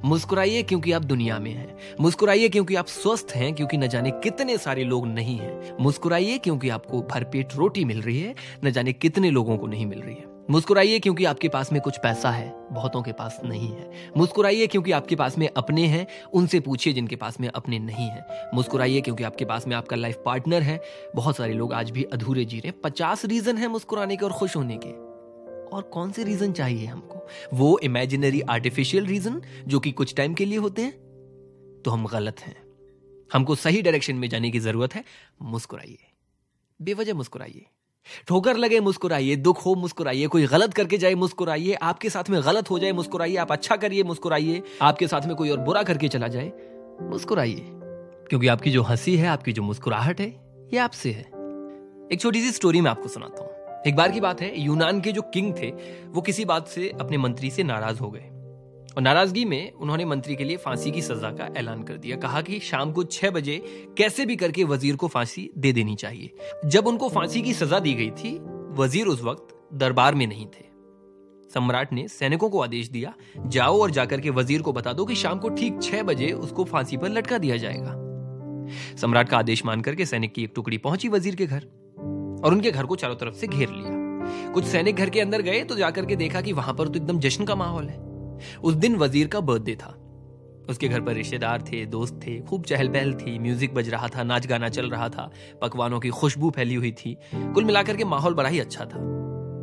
मुस्कुराइए क्योंकि आप दुनिया में हैं। मुस्कुराइए क्योंकि आप स्वस्थ हैं, क्योंकि न जाने कितने सारे लोग नहीं हैं। मुस्कुराइए क्योंकि आपको भरपेट रोटी मिल रही है, न जाने कितने लोगों को नहीं मिल रही है। मुस्कुराइए क्योंकि आपके पास में कुछ पैसा है, बहुतों के पास नहीं है। मुस्कुराइए क्योंकि आपके पास में अपने हैं, उनसे पूछिए जिनके पास में अपने नहीं हैं। मुस्कुराइए क्योंकि आपके पास में आपका लाइफ पार्टनर है, बहुत सारे लोग आज भी अधूरे जी रहे हैं। 50 रीजन है मुस्कुराने के और खुश होने के, और कौन से रीजन चाहिए हमको? वो इमेजिनरी आर्टिफिशियल रीजन जो कि कुछ टाइम के लिए होते हैं? तो हम गलत हैं। हमको सही डायरेक्शन में जाने की जरूरत है। मुस्कुराइए, बेवजह मुस्कुराइए, ठोकर लगे मुस्कुराइए, दुख हो मुस्कुराइए, कोई गलत करके जाए मुस्कुराइए, आपके साथ में गलत हो जाए मुस्कुराइए, आप अच्छा करिए मुस्कुराइए, आपके साथ में कोई और बुरा करके चला जाए मुस्कुराइए, क्योंकि आपकी जो हंसी है, आपकी जो मुस्कुराहट है, ये आपसे है। एक छोटी सी स्टोरी मैं आपको सुनाता हूं। एक बार की बात है, यूनान के जो किंग थे वो किसी बात से अपने मंत्री से नाराज हो गए और नाराजगी में उन्होंने मंत्री के लिए फांसी की सजा का ऐलान कर दिया। कहा कि शाम को 6 बजे कैसे भी करके वजीर को फांसी दे देनी चाहिए। जब उनको फांसी की सजा दी गई थी, वजीर उस वक्त दरबार में नहीं थे। सम्राट ने सैनिकों को आदेश दिया, जाओ और जाकर के वजीर को बता दो कि शाम को ठीक 6 बजे उसको फांसी पर लटका दिया जाएगा। सम्राट का आदेश मानकर के सैनिक की एक टुकड़ी पहुंची वजीर के घर और उनके घर को चारों तरफ से घेर लिया। कुछ सैनिक घर के अंदर गए तो जाकर के देखा कि वहां पर तो एकदम जश्न का माहौल है। उस दिन वजीर का बर्थडे था। उसके घर पर रिश्तेदार थे, दोस्त थे, खूब चहल पहल थी, म्यूजिक बज रहा था, नाच गाना चल रहा था, पकवानों की खुशबू फैली हुई थी। कुल मिलाकर के माहौल बड़ा ही अच्छा था।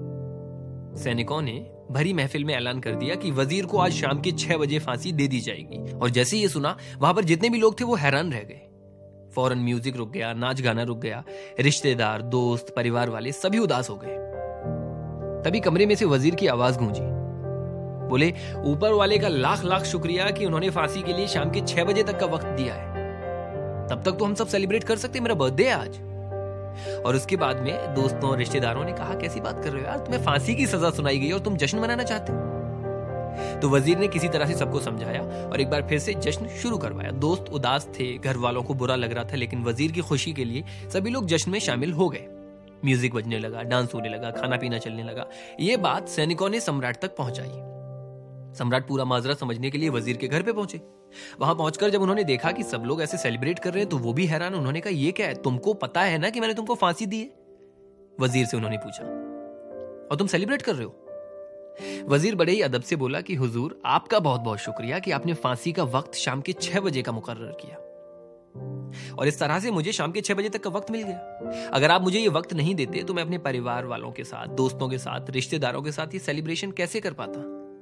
सैनिकों ने भरी महफिल में ऐलान कर दिया कि वजीर को आज शाम के 6 बजे फांसी दे दी जाएगी। और जैसे ये सुना, वहां पर जितने भी लोग थे वो हैरान रह गए। फौरन म्यूजिक रुक गया, नाच गाना रुक गया। रिश्तेदार, दोस्त, परिवार वाले सभी उदास हो गए। तभी कमरे में से वजीर की आवाज गूंजी। बोले, ऊपर वाले का लाख लाख शुक्रिया कि उन्होंने फांसी के लिए शाम के 6 बजे तक का वक्त दिया है। तब तक तो हम सब सेलिब्रेट कर सकते, मेरा बर्थडे है आज। और उसके बाद में दोस्तों, रिश्तेदारों ने कहा, कैसी बात कर रहे हो यार, तुम्हें फांसी की सजा सुनाई गई और तुम जश्न मनाना चाहते हो? तो वजीर ने किसी तरह से सबको समझाया और एक बार फिर से जश्न शुरू करवाया। दोस्त उदास थे, घर वालों को बुरा लग रहा था, लेकिन वजीर की खुशी के लिए सभी लोग जश्न में शामिल हो गए। म्यूजिक बजने लगा, डांस होने लगा, खाना पीना चलने लगा। ये बात सैनिकों ने सम्राट तक पहुंचाई। सम्राट पूरा माजरा समझने के लिए वजीर के घर पे पहुंचे। वहां पहुंचकर जब उन्होंने देखा कि सब लोग ऐसे सेलिब्रेट कर रहे हैं तो वो भी हैरान। उन्होंने कहा, ये क्या है, तुमको पता है ना कि मैंने तुमको फांसी दी है? वजीर से उन्होंने पूछा, और तुम सेलिब्रेट कर रहे हो? वजीर बड़े ही अदब से बोला कि हुजूर, आपका बहुत बहुत शुक्रिया कि आपने फांसी का वक्त शाम के 6 बजे का मुकर्रर किया और इस तरह से मुझे शाम के 6 बजे तक का वक्त मिल गया। अगर आप मुझे ये वक्त नहीं देते तो मैं अपने परिवार वालों के साथ, दोस्तों के साथ, रिश्तेदारों के साथ ये सेलिब्रेशन कैसे कर पाता?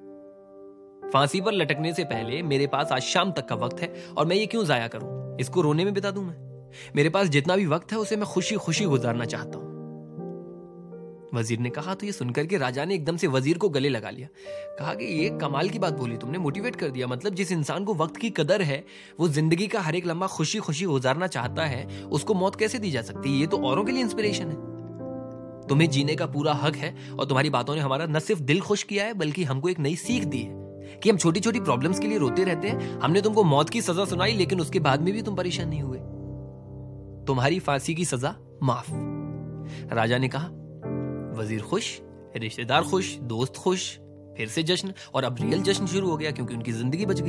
फांसी पर लटकने से पहले मेरे पास आज शाम तक का वक्त है और मैं ये क्यों जाया करूं? इसको रोने में बिता दूं मैं? मेरे पास जितना भी वक्त है उसे मैं खुशी खुशी गुजारना चाहता हूं। वजीर ने कहा। तो ये सुनकर के राजा ने एकदम से वजीर को गले लगा लिया। कहा कि ये कमाल की बात बोली तुमने, मोटिवेट कर दिया। मतलब जिस इंसान को वक्त की कदर है, वो जिंदगी का हर एक लम्हा खुशी खुशी गुजारना चाहता है, उसको मौत कैसे दी जा सकती है? ये तो औरों के लिए इंस्पिरेशन है। तुम्हें जीने का पूरा हक है और तुम्हारी बातों ने हमारा न सिर्फ दिल खुश किया है बल्कि हमको एक नई सीख दी है कि हम छोटी छोटी प्रॉब्लम्स के लिए रोते रहते हैं। हमने तुमको मौत की सजा सुनाई, लेकिन उसके बाद में भी तुम परेशान नहीं हुए। तुम्हारी फांसी की सजा माफ। राजा ने कहा। वजीर खुश, रिश्तेदार खुश, दोस्त खुश, फिर से जश्न, और अब रियल जश्न शुरू हो गया क्योंकि उनकी जिंदगी बच गई।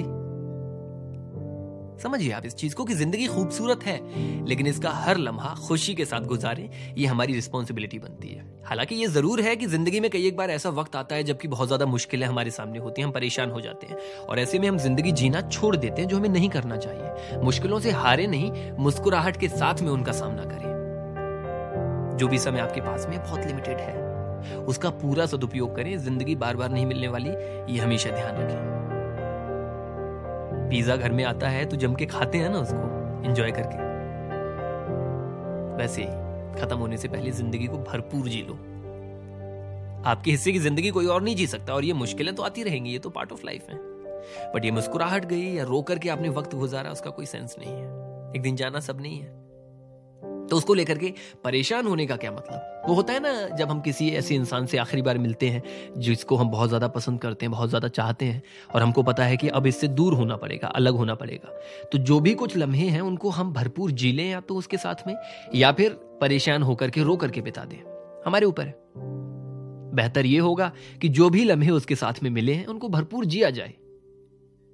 समझिए आप इस चीज को कि जिंदगी खूबसूरत है, लेकिन इसका हर लम्हा खुशी के साथ गुजारें, ये हमारी रिस्पॉन्सिबिलिटी बनती है। हालांकि ये जरूर है कि जिंदगी में कई एक बार ऐसा वक्त आता है जबकि बहुत ज्यादा मुश्किलें हमारे सामने होती हैं, हम परेशान हो जाते हैं और ऐसे में हम जिंदगी जीना छोड़ देते हैं, जो हमें नहीं करना चाहिए। मुश्किलों से हारे नहीं, मुस्कुराहट के साथ में उनका सामना करें। जो भी समय आपके पास में बहुत लिमिटेड है, उसका पूरा सदुपयोग करें। जिंदगी बार बार नहीं मिलने वाली, ये हमेशा ध्यान रखें। पिज्जा घर में आता है तो जम के खाते हैं ना उसको, एंजॉय करके। वैसे ही खत्म होने से पहले जिंदगी को भरपूर जी लो। आपके हिस्से की जिंदगी कोई और नहीं जी सकता और ये मुश्किलें तो आती रहेंगी, ये तो पार्ट ऑफ लाइफ है। बट ये मुस्कुराहट गई या रो करके आपने वक्त गुजारा, उसका कोई सेंस नहीं है। एक दिन जाना सब नहीं है, तो उसको लेकर के परेशान होने का क्या मतलब? वो होता है ना, जब हम किसी ऐसे इंसान से आखिरी बार मिलते हैं जिसको हम बहुत ज्यादा पसंद करते हैं, बहुत ज्यादा चाहते हैं, और हमको पता है कि अब इससे दूर होना पड़ेगा, अलग होना पड़ेगा, तो जो भी कुछ लम्हे हैं उनको हम भरपूर जी लें, या तो उसके साथ में, या फिर परेशान होकर के रो करके बिता दें। हमारे ऊपर है। बेहतर ये होगा कि जो भी लम्हे उसके साथ में मिले हैं उनको भरपूर जिया जाए।